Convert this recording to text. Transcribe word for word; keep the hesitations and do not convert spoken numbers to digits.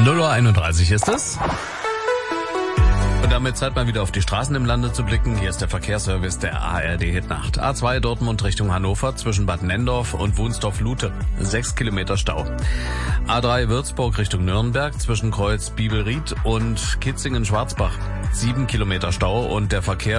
null Uhr einunddreißig ist es. Und damit Zeit mal wieder auf die Straßen im Lande zu blicken. Hier ist der Verkehrsservice der A R D Hitnacht. A zwei Dortmund Richtung Hannover zwischen Bad Nenndorf und Wunsdorf-Lute. Sechs Kilometer Stau. A drei Würzburg Richtung Nürnberg zwischen Kreuz Bibelried und Kitzingen-Schwarzbach. Sieben Kilometer Stau und der Verkehr